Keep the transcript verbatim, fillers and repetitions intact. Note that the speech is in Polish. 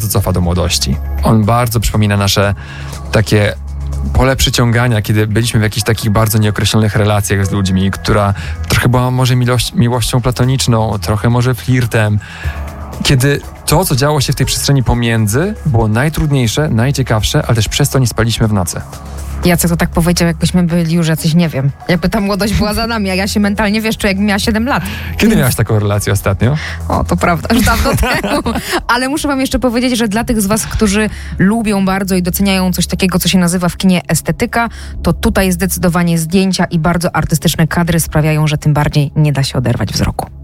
bardzo cofa do młodości. On bardzo przypomina nasze takie pole przyciągania, kiedy byliśmy w jakichś takich bardzo nieokreślonych relacjach z ludźmi, która trochę była może miłość, miłością platoniczną, trochę może flirtem. Kiedy to, co działo się w tej przestrzeni pomiędzy, było najtrudniejsze, najciekawsze, ale też przez to nie spaliśmy w nocy. Jacek to tak powiedział, jakbyśmy byli już jacyś, nie wiem, jakby ta młodość była za nami, a ja się mentalnie, wiesz, czuję, jakbym miała siedem lat. Kiedy miałaś taką relację ostatnio? O, to prawda, już dawno temu. Ale muszę wam jeszcze powiedzieć, że dla tych z was, którzy lubią bardzo i doceniają coś takiego, co się nazywa w kinie estetyka, to tutaj zdecydowanie zdjęcia i bardzo artystyczne kadry sprawiają, że tym bardziej nie da się oderwać wzroku.